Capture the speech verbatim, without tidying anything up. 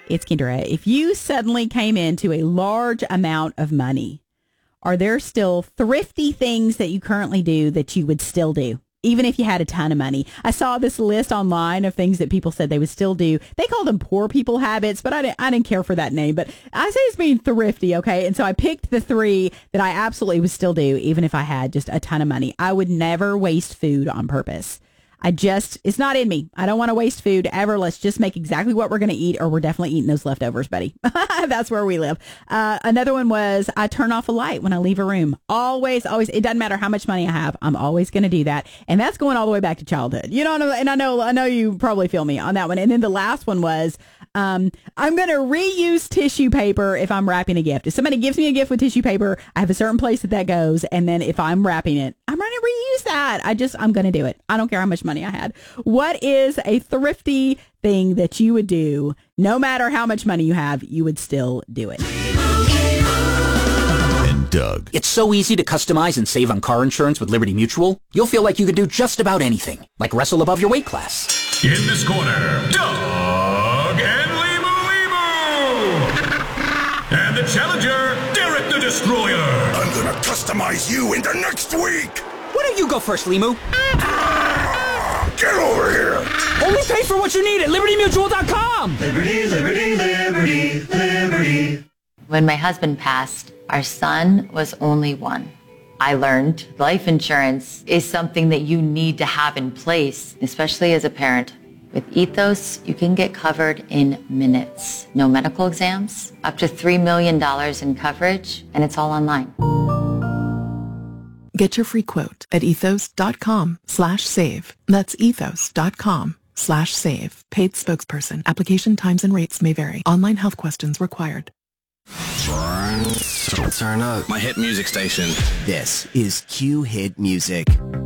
It's Kendra. If you suddenly came into a large amount of money, are there still thrifty things that you currently do that you would still do, even if you had a ton of money? I saw this list online of things that people said they would still do. They called them poor people habits, but I didn't, I didn't care for that name. But I say it's being thrifty, okay? And so I picked the three that I absolutely would still do, even if I had just a ton of money. I would never waste food on purpose. I just, it's not in me. I don't want to waste food ever. Let's just make exactly what we're going to eat, or we're definitely eating those leftovers, buddy. That's where we live. Uh, another one was I turn off a light when I leave a room. Always, always. It doesn't matter how much money I have. I'm always going to do that. And that's going all the way back to childhood. You know, and I know, I know you probably feel me on that one. And then the last one was, um, I'm going to reuse tissue paper if I'm wrapping a gift. If somebody gives me a gift with tissue paper, I have a certain place that that goes. And then if I'm wrapping it, I'm going to reuse that. I just, I'm going to do it. I don't care how much money I had. What is a thrifty thing that you would do, no matter how much money you have, you would still do it? And Doug. It's so easy to customize and save on car insurance with Liberty Mutual. You'll feel like you could do just about anything, like wrestle above your weight class. In this corner, Doug and Limu Limu. And the challenger, Derek the Destroyer. I'm gonna customize you into next week. Why don't you go first, Limu? Get over here! Only pay for what you need at liberty mutual dot com! Liberty, liberty, liberty, liberty. When my husband passed, our son was only one. I learned life insurance is something that you need to have in place, especially as a parent. With Ethos, you can get covered in minutes. No medical exams, up to three million dollars in coverage, and it's all online. Get your free quote at ethos.com slash save. That's ethos.com slash save. Paid spokesperson. Application times and rates may vary. Online health questions required. Turn up. My hit music station. This is Q Hit Music.